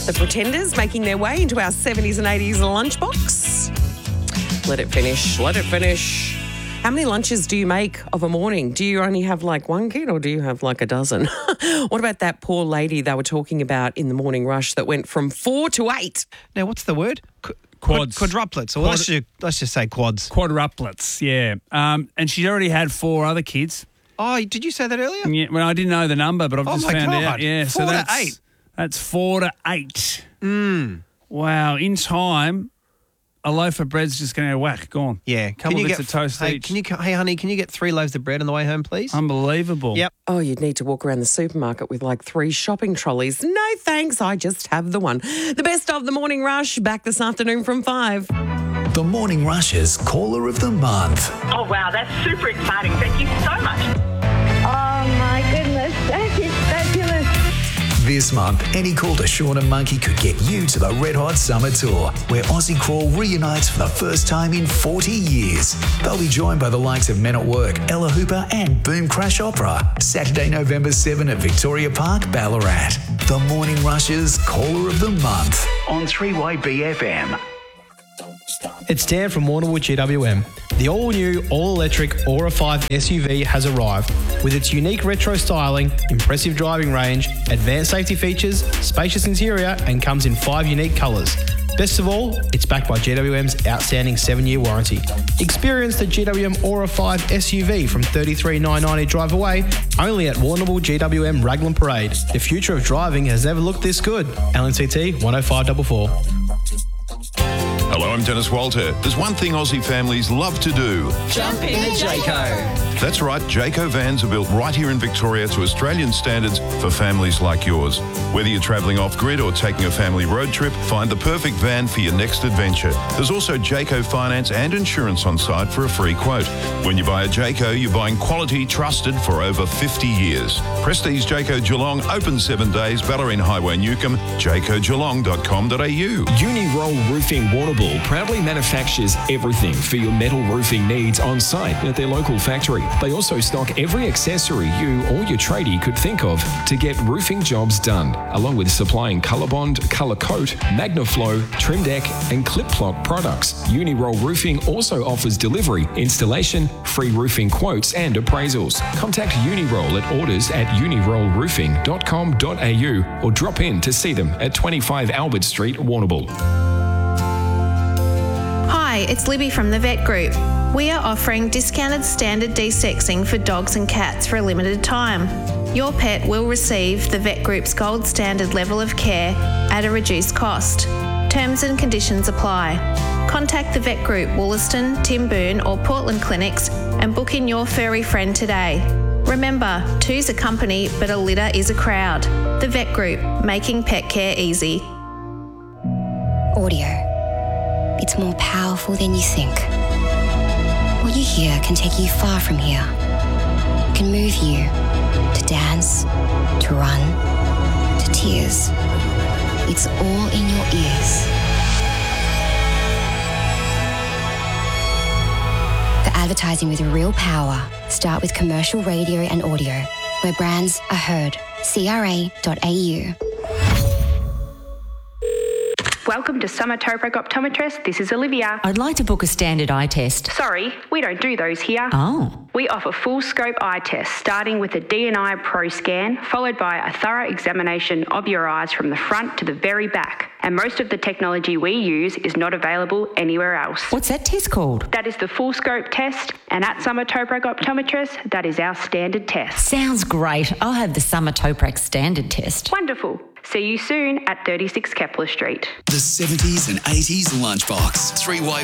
The Pretenders making their way into our 70s and 80s lunchbox. Let it finish. Let it finish. How many lunches do you make of a morning? Do you only have like one kid or do you have like a dozen? What about that poor lady they were talking about in the morning rush that went from 4 to 8? Now, what's the word? Quads. Quadruplets. Or let's just say quads. Quadruplets, yeah. And she'd already had 4 other kids. Oh, did you say that earlier? Yeah, well, I didn't know the number, but I've just found out. Yeah, 4 to 8. That's 4 to 8. Wow. In time, a loaf of bread's just going to whack, gone. Yeah. Couple of bits of toast each. Hey, honey, can you get 3 loaves of bread on the way home, please? Unbelievable. Yep. Oh, you'd need to walk around the supermarket with like 3 shopping trolleys. No thanks, I just have the one. The best of the morning rush, back this afternoon from 5. The Morning Rush's Caller of the Month. Oh, wow, that's super exciting. Thank you so much. Oh, my goodness, that is fabulous. This month, any call to Sean and Monkey could get you to the Red Hot Summer Tour, where Aussie Crawl reunites for the first time in 40 years. They'll be joined by the likes of Men at Work, Ella Hooper and Boom Crash Opera. Saturday, November 7 at Victoria Park, Ballarat. The Morning Rush's Caller of the Month on 3YBFM. It's Dan from Warrnambool GWM. The all-new, all-electric Aura 5 SUV has arrived with its unique retro styling, impressive driving range, advanced safety features, spacious interior, and comes in 5 unique colours. Best of all, it's backed by GWM's outstanding 7-year warranty. Experience the GWM Aura 5 SUV from $33,990 drive away, only at Warrnambool GWM Raglan Parade. The future of driving has never looked this good. LNCT 10544. Hello, I'm Dennis Walter. There's one thing Aussie families love to do. Jump in the Jayco. That's right, Jayco vans are built right here in Victoria to Australian standards for families like yours. Whether you're travelling off-grid or taking a family road trip, find the perfect van for your next adventure. There's also Jayco finance and insurance on site for a free quote. When you buy a Jayco, you're buying quality trusted for over 50 years. Prestige Jayco Geelong, open 7 days, Ballerine Highway Newcomb, jaycogeelong.com.au. Uniroll Roofing Warrnambool proudly manufactures everything for your metal roofing needs on site at their local factory. They also stock every accessory you or your tradie could think of to get roofing jobs done, along with supplying Colorbond, Colour Coat, Magnaflow, Trim Deck and Clip Lock products. Uniroll Roofing also offers delivery, installation, free roofing quotes and appraisals. Contact Uniroll at orders@unirollroofing.com.au or drop in to see them at 25 Albert Street, Warrnambool. Hi, it's Libby from the Vet Group. We are offering discounted standard desexing for dogs and cats for a limited time. Your pet will receive the Vet Group's gold standard level of care at a reduced cost. Terms and conditions apply. Contact the Vet Group, Wollaston, Timboon or Portland clinics and book in your furry friend today. Remember, 2's a company, but a litter is a crowd. The Vet Group, making pet care easy. Audio. It's more powerful than you think. What you hear can take you far from here. It can move you to dance, to run, to tears. It's all in your ears. For advertising with real power, start with commercial radio and audio, where brands are heard. CRA.au. Welcome to Summer Toprek Optometrist. This is Olivia. I'd like to book a standard eye test. Sorry, we don't do those here. Oh. We offer full scope eye tests, starting with a D&I Pro scan, followed by a thorough examination of your eyes from the front to the very back. And most of the technology we use is not available anywhere else. What's that test called? That is the full scope test, and at Summer Toprek Optometrist, that is our standard test. Sounds great. I'll have the Summer Toprek standard test. Wonderful. See you soon at 36 Kepler Street. The 70s and 80s lunchbox. 3YB.